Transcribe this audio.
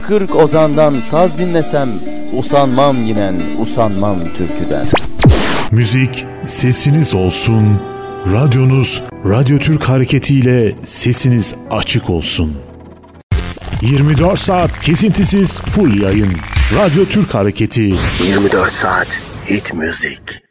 40 ozandan saz dinlesem, usanmam yinen, usanmam türküden. Müzik sesiniz olsun. Radyonuz Radyo Türk Hareketi ile sesiniz açık olsun. 24 saat kesintisiz full yayın. Radyo Türk Hareketi. 24 saat hit müzik.